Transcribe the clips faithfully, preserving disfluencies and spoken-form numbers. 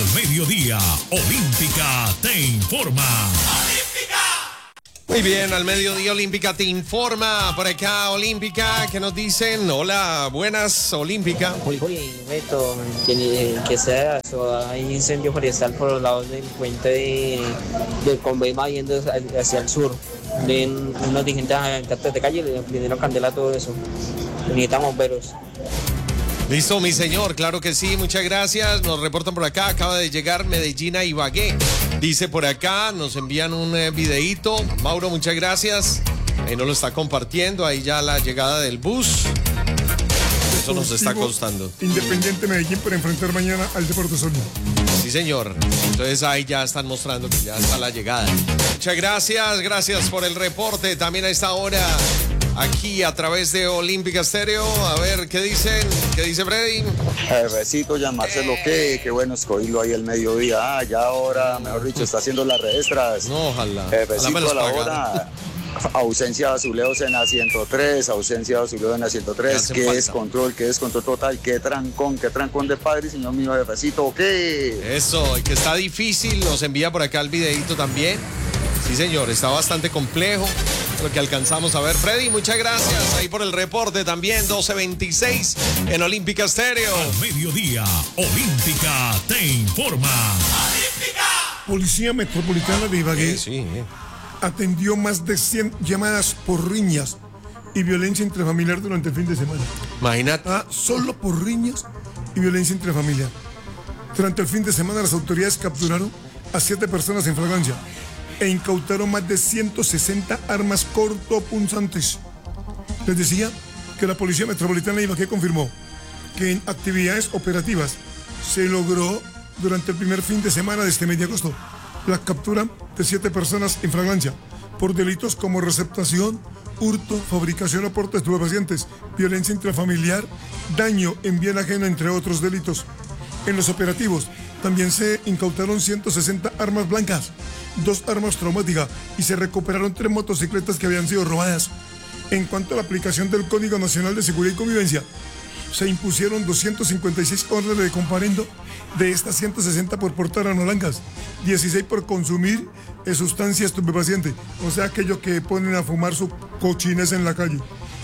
Al mediodía, Olímpica te informa. Muy bien, al mediodía Olímpica te informa. Por acá Olímpica, ¿qué nos dicen? Hola, buenas Olímpica. Juli, Juli, Beto, que, que sea eso, hay incendio forestal por los lados del puente de, del Convema yendo hacia el sur. De unos dirigentes habitantes de calle le dieron candela a todo eso. Necesitamos veros. Listo, mi señor, claro que sí, muchas gracias. Nos reportan por acá, acaba de llegar Medellín a Ibagué. Dice por acá, nos envían un eh, videíto. Mauro, muchas gracias. Ahí nos lo está compartiendo, ahí ya la llegada del bus. Eso nos está costando. Independiente Medellín para enfrentar mañana al Deportes Tolima. Sí, señor. Entonces ahí ya están mostrando que ya está la llegada. Muchas gracias, gracias por el reporte. También a esta hora, aquí a través de Olímpica Estéreo. A ver, ¿qué dicen? ¿Qué dice Freddy? Jefecito, llamárselo que, qué bueno escogerlo ahí el mediodía. Ah, ya ahora, mejor dicho, está haciendo las redestras. No, ojalá. Jefecito, ojalá a la hora. Ausencia de azuleos en la ciento tres, ausencia de azuleos en la ciento tres, qué descontrol, qué descontrol total, qué trancón, qué trancón de padre, señor mío, jefecito, ¿qué? Eso, y que está difícil, nos envía por acá el videito también. Sí, señor, está bastante complejo lo que alcanzamos a ver. Freddy, muchas gracias ahí por el reporte también, doce veintiséis en Olímpica Estéreo. Al mediodía, Olímpica te informa. ¡Olímpica! Policía Metropolitana de Ibagué Sí, sí. atendió más de cien llamadas por riñas y violencia intrafamiliar durante el fin de semana. Imagínate. Ah, solo por riñas y violencia intrafamiliar. Durante el fin de semana las autoridades capturaron a siete personas en flagrancia e incautaron más de ciento sesenta armas cortopunzantes. Les decía que la Policía Metropolitana de Ibagué confirmó que en actividades operativas se logró durante el primer fin de semana de este mes de agosto la captura de siete personas en flagrancia por delitos como receptación, hurto, fabricación o porte de estupefacientes, violencia intrafamiliar, daño en bien ajeno, entre otros delitos. En los operativos también se incautaron ciento sesenta armas blancas, dos armas traumáticas y se recuperaron tres motocicletas que habían sido robadas. En cuanto a la aplicación del Código Nacional de Seguridad y Convivencia, se impusieron doscientos cincuenta y seis órdenes de comparendo, de estas ciento sesenta por portar armas blancas, dieciséis por consumir eh, sustancia estupefaciente, o sea, aquellos que ponen a fumar su cochines en la calle,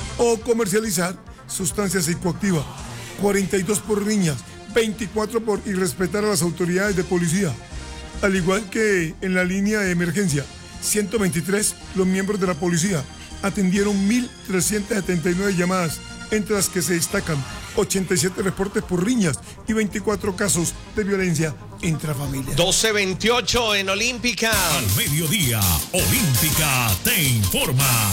o comercializar sustancias psicoactivas, cuarenta y dos por riñas, veinticuatro por irrespetar a las autoridades de policía, al igual que en la línea de emergencia, ciento veintitrés los miembros de la policía atendieron mil trescientas setenta y nueve llamadas, entre las que se destacan ochenta y siete reportes por riñas y veinticuatro casos de violencia intrafamiliar. doce veintiocho en Olímpica. Al mediodía, Olímpica te informa.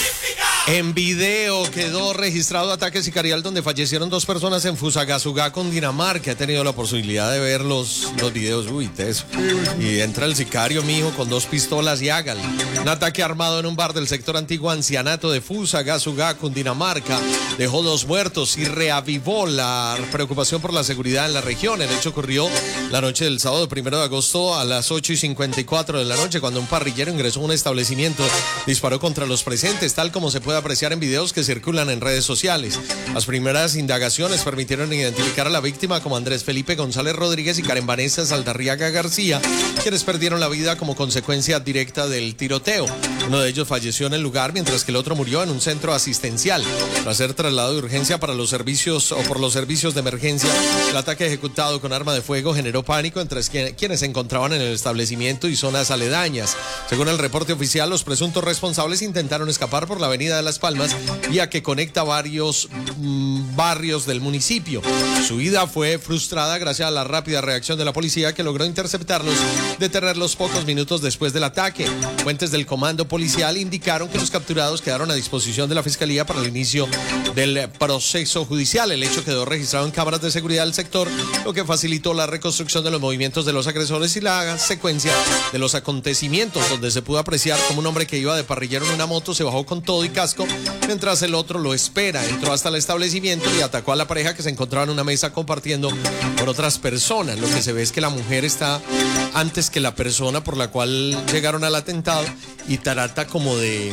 En video quedó registrado ataque sicarial donde fallecieron dos personas en Fusagasugá, Cundinamarca. He tenido la posibilidad de ver los, los videos. Uy, teso. Y entra el sicario, mijo, con dos pistolas y hágale. Un ataque armado en un bar del sector antiguo Ancianato de Fusagasugá, Cundinamarca, dejó dos muertos y reavivó la preocupación por la seguridad en la región. El hecho ocurrió la noche del sábado primero de agosto a las ocho y cincuenta y cuatro de la noche, cuando un parrillero ingresó a un establecimiento, disparó contra los presentes, tal como se puede apreciar en videos que circulan en redes sociales. Las primeras indagaciones permitieron identificar a la víctima como Andrés Felipe González Rodríguez y Karen Vanessa Saldarriaga García, quienes perdieron la vida como consecuencia directa del tiroteo. Uno de ellos falleció en el lugar, mientras que el otro murió en un centro asistencial. Tras ser trasladado de urgencia para los servicios o por los servicios de emergencia, el ataque ejecutado con arma de fuego generó pánico entre quienes se encontraban en el establecimiento y zonas aledañas. Según el reporte oficial, los presuntos responsables intentaron escapar por la avenida de Las Palmas, vía que conecta varios mmm, barrios del municipio. Su huida fue frustrada gracias a la rápida reacción de la policía, que logró interceptarlos, detenerlos pocos minutos después del ataque. Fuentes del comando policial indicaron que los capturados quedaron a disposición de la fiscalía para el inicio del proceso judicial. El hecho quedó registrado en cámaras de seguridad del sector, lo que facilitó la reconstrucción de los movimientos de los agresores y la secuencia de los acontecimientos, donde se pudo apreciar como un hombre que iba de parrillero en una moto se bajó con todo y casco, mientras el otro lo espera. Entró hasta el establecimiento y atacó a la pareja que se encontraba en una mesa compartiendo con otras personas. Lo que se ve es que la mujer está antes que la persona por la cual llegaron al atentado y trata como de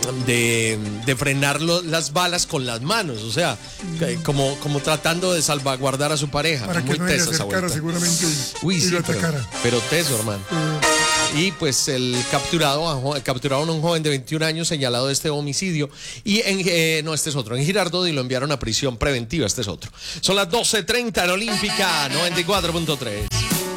de, de frenar lo, las balas con las manos, o sea, mm. como, como tratando de salvaguardar a su pareja. Para Muy que no teso le esa acercara vuelta. seguramente Uy, y sí, lo pero, atacara. pero teso, hermano. Eh. Y pues el capturado, capturaron a un joven de veintiún años señalado de este homicidio. Y en, eh, no, este es otro, en Girardot, y lo enviaron a prisión preventiva, este es otro. Son las doce treinta en Olímpica noventa y cuatro punto tres.